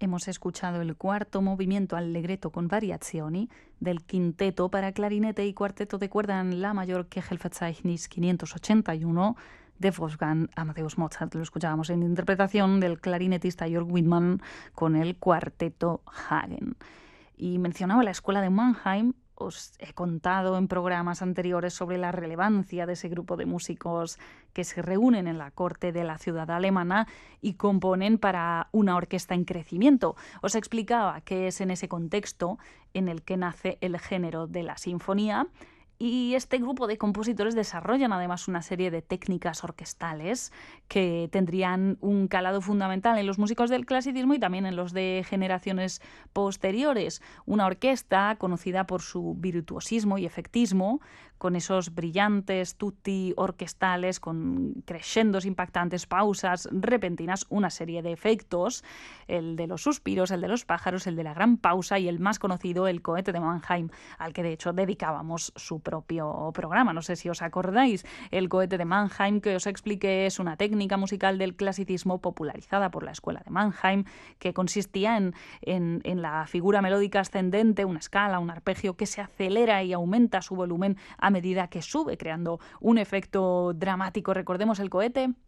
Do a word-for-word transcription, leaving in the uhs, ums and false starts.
hemos escuchado el cuarto movimiento allegretto con variazioni del quinteto para clarinete y cuarteto de cuerda en la mayor Köchelverzeichnis quinientos ochenta y uno de Wolfgang Amadeus Mozart. Lo escuchábamos en interpretación del clarinetista Jörg Widmann con el cuarteto Hagen. Y mencionaba la escuela de Mannheim. Os he contado en programas anteriores sobre la relevancia de ese grupo de músicos que se reúnen en la corte de la ciudad alemana y componen para una orquesta en crecimiento. Os explicaba que es en ese contexto en el que nace el género de la sinfonía. Y este grupo de compositores desarrollan además una serie de técnicas orquestales que tendrían un calado fundamental en los músicos del clasicismo y también en los de generaciones posteriores. Una orquesta conocida por su virtuosismo y efectismo, con esos brillantes tutti orquestales, con crescendos impactantes, pausas repentinas, una serie de efectos, el de los suspiros, el de los pájaros, el de la gran pausa y el más conocido, el cohete de Mannheim, al que de hecho dedicábamos su propio programa. No sé si os acordáis, el cohete de Mannheim, que os expliqué, es una técnica musical del clasicismo popularizada por la escuela de Mannheim, que consistía en, en, en la figura melódica ascendente, una escala, un arpegio que se acelera y aumenta su volumen a medida que sube, creando un efecto dramático. Recordemos el cohete.